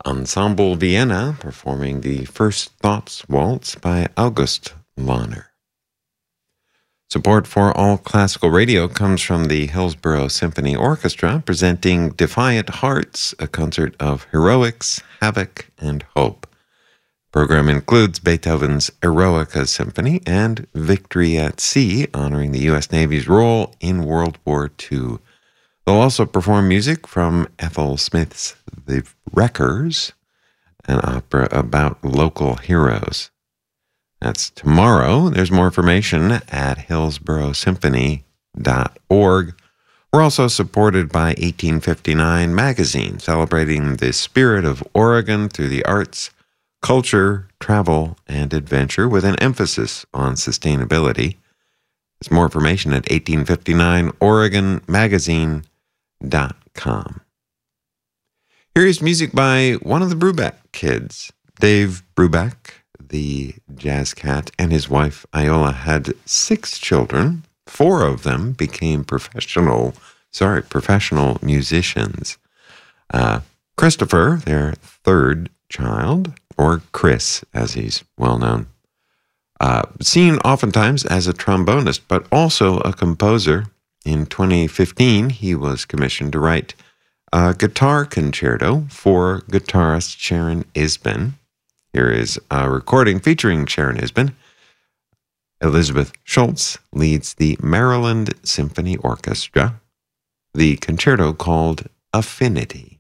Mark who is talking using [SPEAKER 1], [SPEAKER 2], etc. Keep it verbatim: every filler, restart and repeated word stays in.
[SPEAKER 1] Ensemble Vienna performing the First Thoughts Waltz by August Lahner. Support for All Classical Radio comes from the Hillsborough Symphony Orchestra, presenting Defiant Hearts, a concert of heroics, havoc, and hope. The program includes Beethoven's Eroica Symphony and Victory at Sea, honoring the U S Navy's role in World War Two. They'll also perform music from Ethel Smith's The Wreckers, an opera about local heroes. That's tomorrow. There's more information at hillsborough symphony dot org. We're also supported by eighteen fifty-nine Magazine, celebrating the spirit of Oregon through the arts, culture, travel, and adventure with an emphasis on sustainability. There's more information at eighteen fifty-nine oregon magazine dot com. Here is music by one of the Brubeck kids. Dave Brubeck, the jazz cat, and his wife Iola had six children. Four of them became professional, sorry, professional musicians. Uh, Christopher, their third child, or Chris, as he's well known, uh, seen oftentimes as a trombonist, but also a composer. In twenty fifteen, he was commissioned to write a guitar concerto for guitarist Sharon Isbin. Here is a recording featuring Sharon Isbin. Elizabeth Schultz leads the Maryland Symphony Orchestra, the concerto called Affinity.